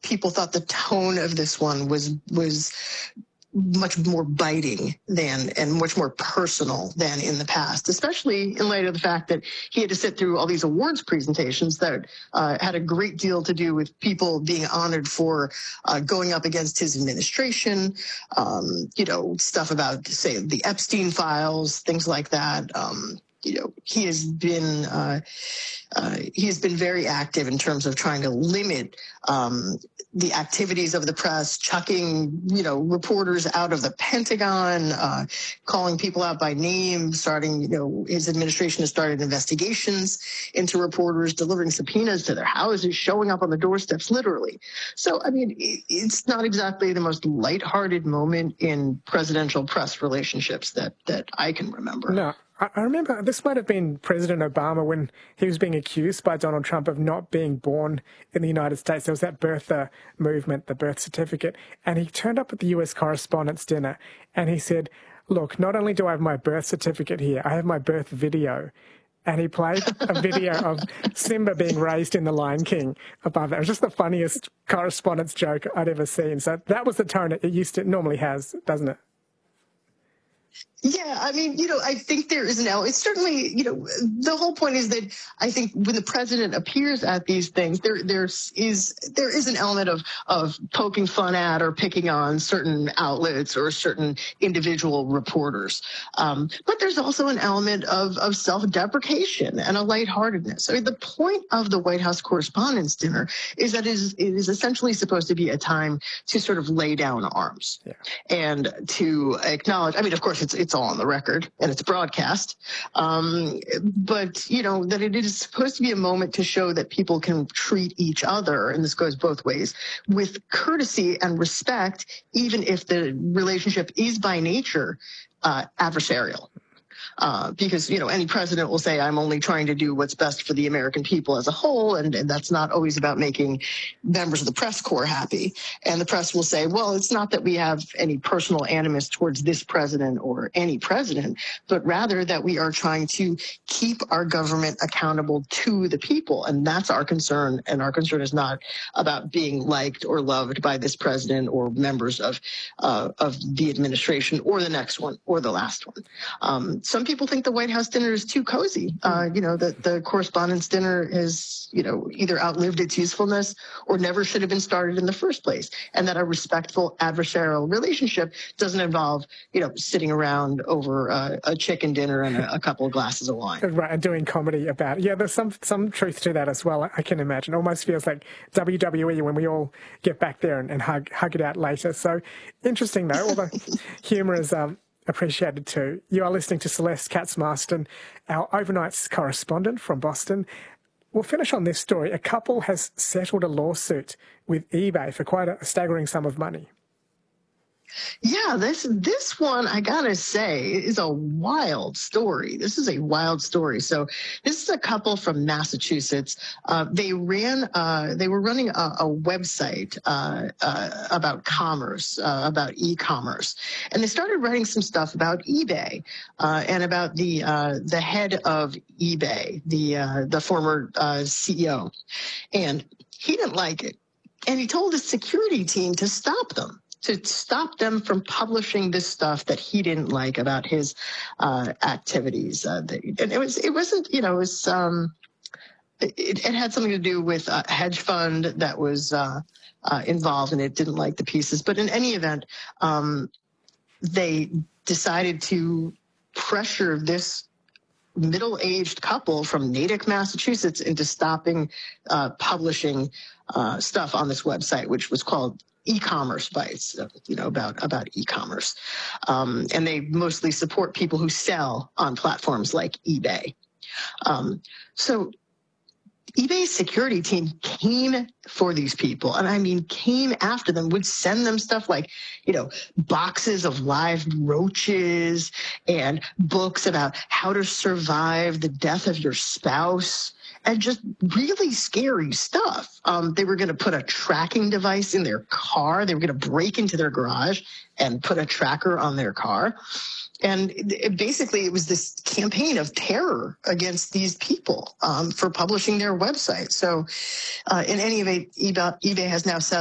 people thought the tone of this one was much more biting than and much more personal than in the past, especially in light of the fact that he had to sit through all these awards presentations that had a great deal to do with people being honored for going up against his administration, stuff about, say, the Epstein files, things like that. He has been very active in terms of trying to limit the activities of the press, chucking, reporters out of the Pentagon, calling people out by name, his administration has started investigations into reporters, delivering subpoenas to their houses, showing up on the doorsteps, literally. So, it's not exactly the most lighthearted moment in presidential press relationships that I can remember. No. I remember this might have been President Obama when he was being accused by Donald Trump of not being born in the United States. There was that birther movement, the birth certificate, and he turned up at the U.S. Correspondents' Dinner and he said, look, not only do I have my birth certificate here, I have my birth video. And he played a video of Simba being raised in The Lion King above that. It was just the funniest correspondence joke I'd ever seen. So that was the tone it normally has, doesn't it? Yeah, I think there is it's certainly, the whole point is that I think when the president appears at these things, there is an element of poking fun at or picking on certain outlets or certain individual reporters. But there's also an element of self-deprecation and a lightheartedness. The point of the White House Correspondents' Dinner is that it is essentially supposed to be a time to sort of lay down arms and to acknowledge, of course, it's all on the record and it's broadcast. But, that it is supposed to be a moment to show that people can treat each other, and this goes both ways, with courtesy and respect, even if the relationship is by nature adversarial. Because, any president will say, I'm only trying to do what's best for the American people as a whole, and that's not always about making members of the press corps happy. And the press will say, well, it's not that we have any personal animus towards this president or any president, but rather that we are trying to keep our government accountable to the people. And that's our concern. And our concern is not about being liked or loved by this president or members of the administration or the next one or the last one. Some people think the White House dinner is too cozy. That the Correspondents' Dinner is, either outlived its usefulness or never should have been started in the first place. And that a respectful adversarial relationship doesn't involve, sitting around over a chicken dinner and a couple of glasses of wine. Right, and doing comedy about it. Yeah, there's some truth to that as well, I can imagine. It almost feels like WWE when we all get back there and hug it out later. So interesting, though, although humour is appreciated too. You are listening to Celeste Katz-Marston, our overnights correspondent from Boston. We'll finish on this story. A couple has settled a lawsuit with eBay for quite a staggering sum of money. Yeah, this one, I gotta say, is a wild story. This is a wild story. So this is a couple from Massachusetts. They were running a website about commerce, about e-commerce, and they started writing some stuff about eBay and about the head of eBay, the former CEO, and he didn't like it, and he told his security team to stop them from publishing this stuff that he didn't like about his activities. And it had something to do with a hedge fund that was involved, and it didn't like the pieces. But in any event, they decided to pressure this middle-aged couple from Natick, Massachusetts, into stopping publishing stuff on this website, which was called e-commerce bites, about e-commerce. And they mostly support people who sell on platforms like eBay. So eBay's security team came for these people, and came after them, would send them stuff like, boxes of live roaches and books about how to survive the death of your spouse, and just really scary stuff. They were going to put a tracking device in their car. They were going to break into their garage and put a tracker on their car. And basically, it was this campaign of terror against these people for publishing their website. So in any event, eBay has now set